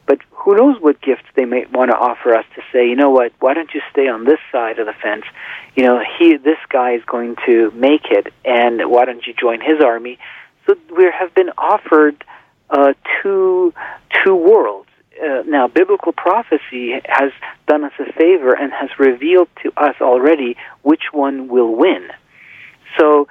But who knows what gifts they may want to offer us to say, you know what, why don't you stay on this side of the fence? You know, this guy is going to make it, and why don't you join his army? So we have been offered two worlds. Now, biblical prophecy has done us a favor and has revealed to us already which one will win. So,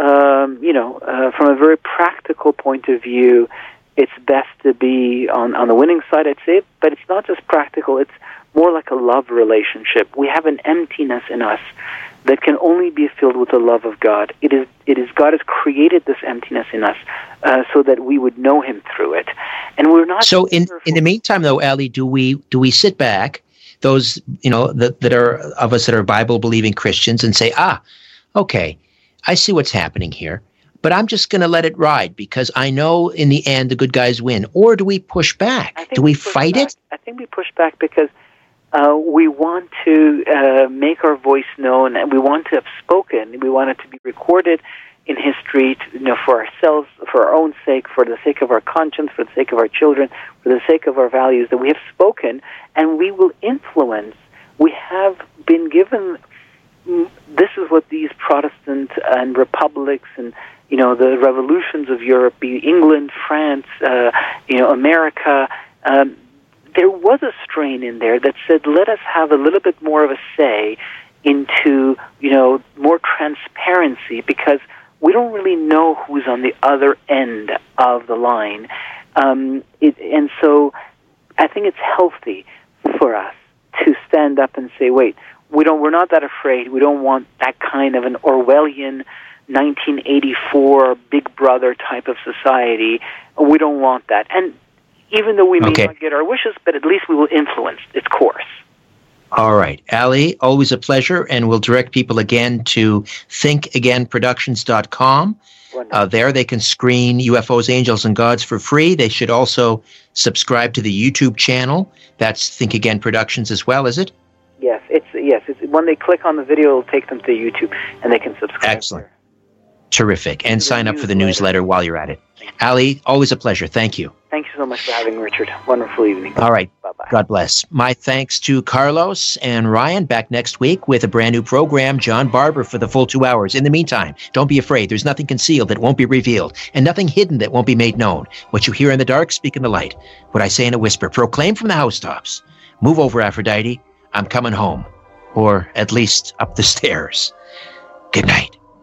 from a very practical point of view, it's best to be on the winning side, I'd say, but it's not just practical, it's more like a love relationship. We have an emptiness in us that can only be filled with the love of God. It is God has created this emptiness in us so that we would know Him through it. And we're not. So in the meantime, though, Ali, do we sit back, those that are of us that are Bible believing Christians, and say, okay, I see what's happening here, but I'm just going to let it ride because I know in the end the good guys win? Or do we push back? Do we fight it? I think we push back because we want to make our voice known, and we want to have spoken. We want it to be recorded in history, for ourselves, for our own sake, for the sake of our conscience, for the sake of our children, for the sake of our values, that we have spoken, and we will influence. We have been given. This is what these Protestant and republics and the revolutions of Europe, be England, France, America. There was a strain in there that said, let us have a little bit more of a say into, more transparency, because we don't really know who's on the other end of the line. And so I think it's healthy for us to stand up and say, wait, we're not that afraid. We don't want that kind of an Orwellian 1984 Big Brother type of society. We don't want that. And even though we may not get our wishes, but at least we will influence its course. All right. Ali, always a pleasure, and we'll direct people again to thinkagainproductions.com. There they can screen UFOs, Angels, and Gods for free. They should also subscribe to the YouTube channel. That's Think Again Productions as well, is it? Yes. It's when they click on the video, it'll take them to YouTube, and they can subscribe. Excellent. There. Terrific. And sign up for the newsletter while you're at it. Ali, always a pleasure. Thank you. Thank you so much for having me, Richard. Wonderful evening. All right. Bye-bye. God bless. My thanks to Carlos and Ryan. Back next week with a brand new program, John Barber, for the full 2 hours. In the meantime, don't be afraid. There's nothing concealed that won't be revealed, and nothing hidden that won't be made known. What you hear in the dark, speak in the light. What I say in a whisper, proclaim from the housetops. Move over, Aphrodite. I'm coming home. Or at least up the stairs. Good night.